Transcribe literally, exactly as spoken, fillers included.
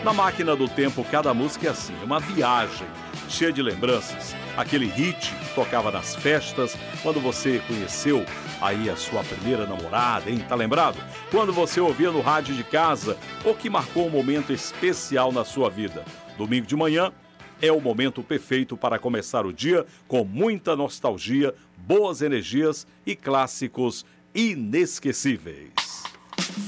Na máquina do tempo, cada música é assim, é uma viagem cheia de lembranças. Aquele hit que tocava nas festas, quando você conheceu aí a sua primeira namorada, hein? Tá lembrado? Quando você ouvia no rádio de casa, ou que marcou um momento especial na sua vida. Domingo de manhã é o momento perfeito para começar o dia com muita nostalgia, boas energias e clássicos inesquecíveis.